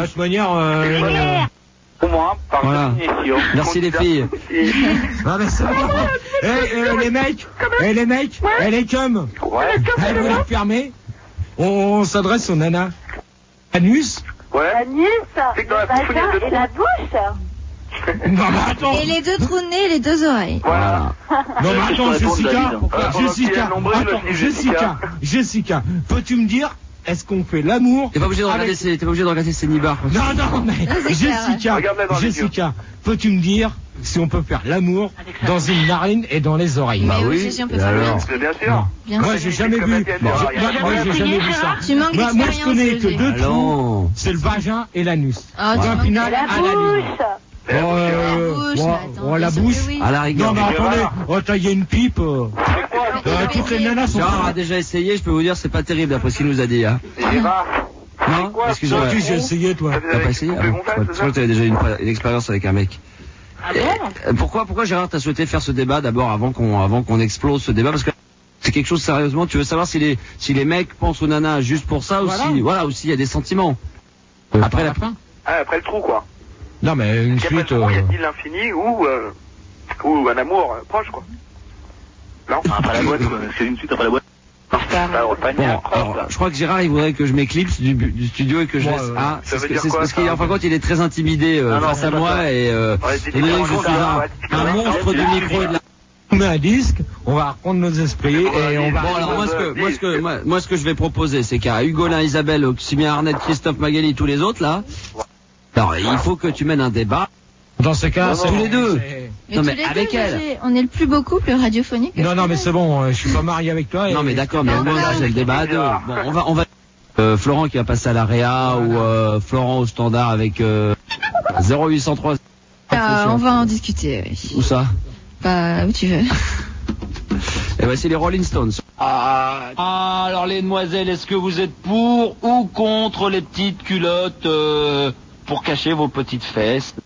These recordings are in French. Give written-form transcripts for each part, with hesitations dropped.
toute manière, Pour moi, par Voilà. définition. Merci les filles. non mais c'est bon. Les mecs, les chums. Ouais. Allez, vous la fermez. On s'adresse aux nanas. Anus. Ouais. Anus, C'est que dans la le bouche, il y a vagin deux et la bouche. Non mais attends. Et les deux trous de nez et les deux oreilles. Voilà. Non mais attends, Jessica. Jessica, peux-tu me dire, est-ce qu'on fait l'amour? T'es pas obligé de regarder ses nibards. Non, mais c'est clair. Regarde-la dans les Jessica, peux-tu me dire si on peut faire l'amour dans une narine et dans les oreilles? Mais oui, Gégé, on peut faire alors ça. Bien sûr. Bien Moi, sûr. j'ai jamais vu. Moi, j'ai jamais vu ça. Tu manques Moi, je d'expérience, connais que Gégé. deux trous. Allons. C'est le vagin et l'anus. Ah, tu Point manques final de la à la ligne. La bouche, mais attends, La bien sûr bouche. que oui. À la rigueur. Non, mais attendez. Oh, il y a une pipe. Toutes les nanas sont. Gérard a déjà essayé, je peux vous dire, c'est pas terrible d'après ce qu'il nous a dit. Hein. Gérard. Non, excusez-moi. Toi, j'ai essayé, toi. T'as pas essayé? Ah bon, je crois que t'avais déjà une expérience avec un mec. Ah bon? Pourquoi Gérard t'as souhaité faire ce débat d'abord avant qu'on explose ce débat? Parce que c'est quelque chose sérieusement, tu veux savoir si les mecs pensent aux nanas juste pour ça ou s'il y a des sentiments. Après la fin? Ah, après le trou, quoi. Non, mais une Après le suite. trou, y a-t-il l'infini ou un amour proche, quoi? Non, après la boîte, quoi. C'est une suite après la boîte. Bon, alors, je crois que Gérard il voudrait que je m'éclipse du studio et que je laisse. Ah, ça veut c'est dire quoi, parce qu'en ça fin de compte il est très intimidé face à moi et il dirait que je suis un monstre du micro et de la. On met un disque, on va reprendre nos esprits et on va. Bon alors moi ce que je vais proposer c'est qu'à Hugolin, Isabelle, Oxymien Arnett, Christophe Magali, tous les autres là. Alors il faut que tu mènes un débat. Dans ce cas, c'est tous les deux. Mais Non, tous mais les avec deux, elle. Gégé, on est le plus beau couple radiophonique. Non, mais c'est bon, je suis pas marié avec toi. Non mais d'accord, mais au moins là j'ai le débat à deux. Bon on va Florent qui va passer à la Réa ou Florent au standard avec 0803. On va en discuter, oui. Où ça? Bah, où tu veux. Eh ben c'est les Rolling Stones. Alors les demoiselles, est-ce que vous êtes pour ou contre les petites culottes pour cacher vos petites fesses?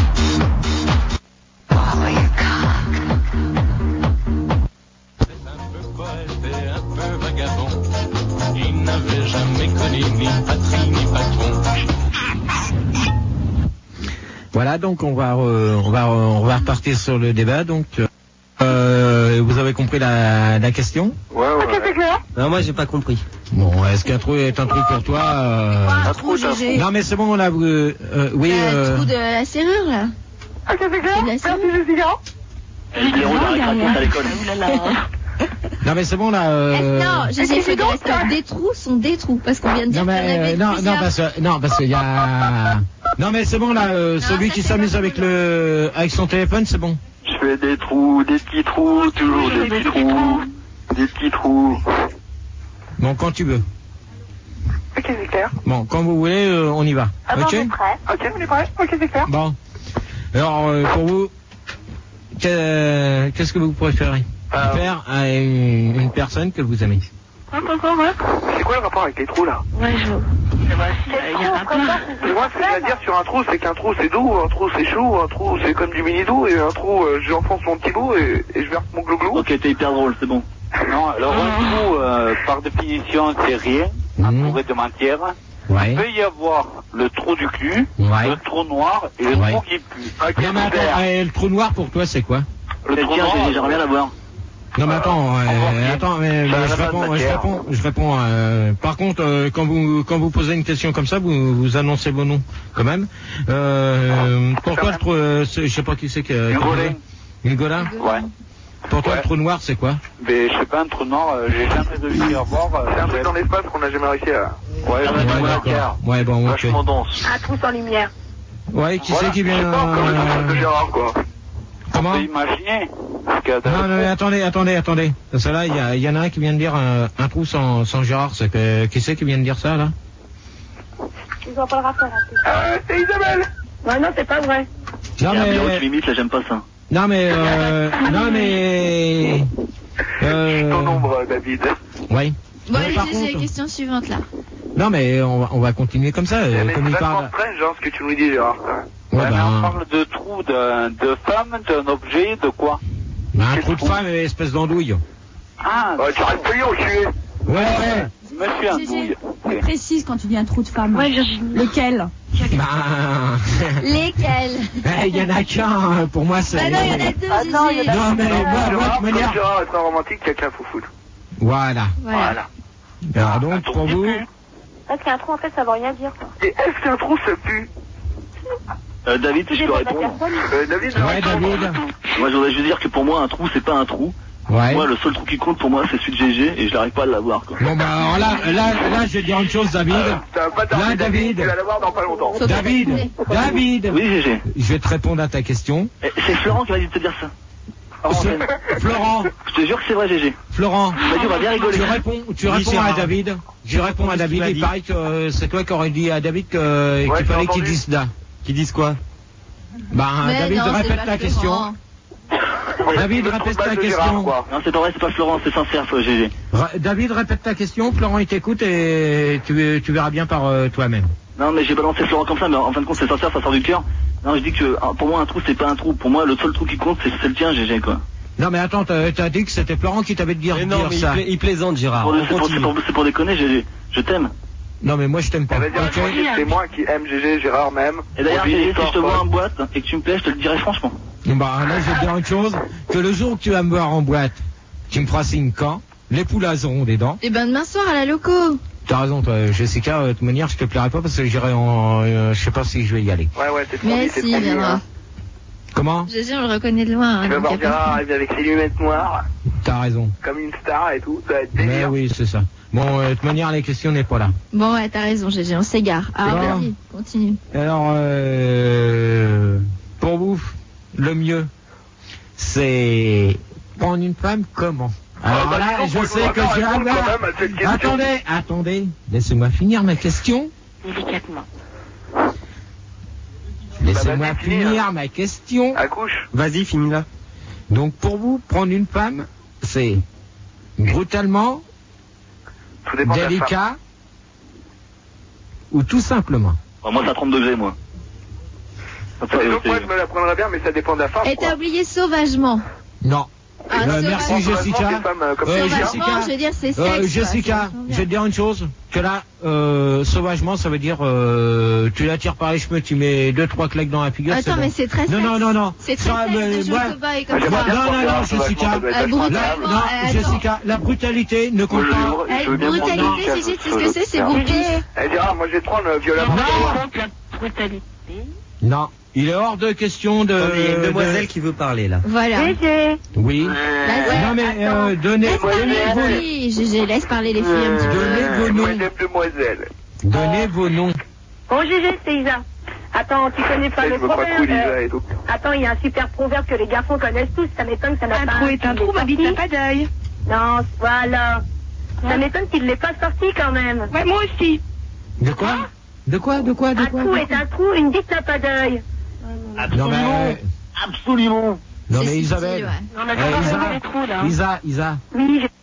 Voilà, donc on va repartir sur le débat. Donc, vous avez compris la question? Ouais. Ok, c'est clair. Non, moi j'ai pas compris. Bon, est-ce qu'un trou est un trou pour toi? Un trou, Gégé. Non, mais c'est bon, là, oui. Le trou de la serrure, là. Ok, c'est clair. C'est de la Merci, serrure. Jessica. à l'école. Non, mais c'est bon, là. Non, Gégé, je veux dire, est-ce que des trous sont des trous? Parce qu'on vient de dire Non, qu'il y en avait mais plusieurs. parce qu'il y a. Non, mais c'est bon, là. Celui ça, qui c'est s'amuse pas avec son téléphone, c'est bon. Je fais des trous, des petits trous, toujours des petits trous, des petits trous. Bon, quand tu veux. Ok, c'est clair. Bon, quand vous voulez, on y va. Ah bon, Ok? on est prêt. Ok, on est prêt. Ok, c'est clair. Bon. Alors, pour vous, qu'est-ce que vous préférez faire à une personne que vous aimez? C'est quoi le rapport avec les trous, là? Ouais, je veux. Il y en a plein. Moi, ce que je veux dire sur un trou, c'est qu'un trou c'est doux, un trou c'est chaud, un trou c'est comme du mini-doux, et un trou, j'enfonce mon petit bout et je verse mon glou-glou. Ok, t'es hyper drôle, c'est bon. Non, alors un trou, par définition, c'est rien, entouré de matière. Ouais. Il peut y avoir le trou du cul, Ouais. le trou noir et le trou qui pue. Non, mais attends, le trou noir pour toi, c'est quoi? Le trou noir, j'aimerais bien l'avoir. Non, mais attends, mais je réponds. Par contre, quand vous posez une question comme ça, vous annoncez vos noms, quand même. Pourquoi le trou, je sais pas qui c'est que. Hugolin? Ouais. Pour toi, Ouais. le trou noir, c'est quoi? Mais je sais pas, un trou noir, j'ai jamais réussi à voir. C'est un truc dans l'espace qu'on n'a jamais réussi à... Ouais, d'accord. Ouais, bon, ok. vachement dense. Un trou sans lumière. Ouais, qui c'est qui vient? Je sais pas encore le truc de Gérard, quoi. Comment? On peut imaginer. Non, mais attendez. Parce que là, il y en a un qui vient de dire un trou sans Gérard. C'est que, qui c'est qui vient de dire ça, là? Ils ont pas le rapport, en plus. C'est Isabelle. Ouais, non, c'est pas vrai. Non, mais... limite, là, j'aime pas ça. Non, mais... Ton ombre, David. Oui. Bon, Mais allez, par Gégé, contre- question suivante, là. Non, mais on va continuer comme ça. Mais Comme c'est il vachement parle... strange, hein, ce que tu nous dis, Gérard. Ouais, mais on ben... parle de trou de femme, d'un objet, de quoi? Un trou de femme, espèce d'andouille. Ah, Tu restes payé, enculé. Ouais. Monsieur Gégé, Andouille. précise quand tu dis un trou de femme. Ouais, Virginie. Lequel? Lesquels? Il y en a qu'un, pour moi c'est... Ah non, il y en a deux, Ah non, il y en a Gégé. Non, mais moi, de toute manière... Gérard est très romantique, il y a qu'un foufoule. Voilà. Voilà. Alors donc, pour vous... Parce qu'un trou, en fait, ça veut rien dire, quoi. Et est-ce qu'un trou ça pue? David, si je peux répondre. David, Ouais, David. Moi, je voudrais juste dire que pour moi, un trou, c'est pas un trou. Ouais. Moi, le seul trou qui compte pour moi, c'est celui de GG et je n'arrive pas à l'avoir, quoi. Bon, bah alors là, je vais dire une chose, David. Ça va pas tarder, Là, David. Tu vas l'avoir dans pas longtemps. Faut David. Oui, GG. Je vais te répondre à ta question. C'est Florent qui m'a dit de te dire ça. Florent. Je te jure que c'est vrai, GG. Florent. Il m'a dit, on va bien rigoler. Tu réponds à David. Je réponds à David. Il paraît que c'est toi qui aurais dit à David qu'il fallait qu'il dise ça. Qui disent quoi? Bah, Mais David, non, c'est répète pas ta Florent. question. David, répète ta question. Non, c'est pas vrai, c'est pas Florent, c'est sincère, toi, GG. David, répète ta question. Florent, il t'écoute et tu verras bien par toi-même. Non, mais j'ai balancé Florent comme ça, mais en fin de compte, c'est sincère, ça sort du cœur. Non, je dis que pour moi, un trou, c'est pas un trou. Pour moi, le seul trou qui compte, c'est le tien, GG, quoi. Non, mais attends, t'as dit que c'était Florent qui t'avait dit Mais non, mais ça. il plaisante, Gérard. C'est pour déconner, GG. Je t'aime. Non, mais moi, je t'aime pas. Ça veut dire Ok. que c'est moi qui aime GG, Gérard même. Et d'ailleurs, On vit une GG, si je te histoire vois en folle. boîte et que tu me plais, je te le dirai franchement. Bah, là, je vais te dire une chose. Que le jour où tu vas me voir en boîte, tu me feras signe quand les poulas auront des dents. Et ben demain soir à la loco. T'as raison, toi, Jessica, de toute manière, je te plairai pas parce que j'irai en... je sais pas si je vais y aller. Ouais, c'est Mais promis, c'est si, il promis. viendra. Hein. Comment? Gégé, on le reconnaît de loin. Tu vas donc voir y a pas de Gérard arriver avec ses lunettes noires, T'as raison. comme une star et tout, ça va être Mais délire. oui, c'est ça. Bon, de toute manière, les questions n'est pas là. Bon, ouais, t'as raison, Gégé, on s'égare. Alors, Bon. vas-y, continue. Alors, pour vous, le mieux, c'est prendre une femme comment? Alors bah, là, dis donc, je sais faut que pas j'ai répondre quand même à cette question. Attendez, laissez-moi finir ma question. Délicatement. Laissez-moi vas-y, finis, finir ma question. Accouche. Vas-y, finis-la. Donc, pour vous, prendre une femme, c'est brutalement, Tout dépend de la femme. délicat, ou tout simplement. Moi, c'est à 30 degrés, moi. Et donc moi je me la prendrais bien, mais ça dépend de la femme. Et quoi. t'as oublié sauvagement. Non. Ah, sauvagement. Merci, Jessica. Des femmes, comme Sauvagement, Jessica. je veux dire, c'est sexe. quoi, Jessica, ça je vais te dire une chose, que là, sauvagement, ça veut dire, tu la tires par les cheveux, tu mets 2-3 claques dans la figure. Attends, c'est mais bon. c'est très sexe. Non. C'est très Ça, sexe mais de jouer moi- au cobaye comme J'aimerais ça. bien Non, voir non, ça, Jessica. ça doit être Brutalement, agréable. Non, attends. Jessica, la brutalité ne compte pas. Je veux bien voir Brutalité, ça. Gégé, tu sais ce que c'est bourpif. Eh Gérard, moi je vais te prendre violemment. Non. Brutalité. Non, il est hors de question de... Attendez, il y a une demoiselle de- qui veut parler, là. Voilà. Gégé. Oui. Vas-y. Non, mais donnez Laisse parler les vos... filles, Gégé, laisse parler les filles un petit peu. Donnez vos noms. Mesdames, demoiselles. Donnez vos noms. Bon, Gégé, c'est Isa. Attends, tu connais pas Je le veux pas proverbe couler et tout. Attends, il y a un super proverbe que les garçons connaissent tous. Ça m'étonne que ça n'a Un pas... trou est un trou, ma bite n'a pas d'œil. Non, voilà. Ça m'étonne qu'il ne l'ait pas sorti quand même. Ouais, moi aussi. De quoi? De quoi? Un trou est un trou, une bite n'a pas d'œil. Non, mais... Absolument. Non, C'est mais subtil, Isabelle. ouais. On a Eh, pas Isa. besoin des trous, là. Isa. Oui,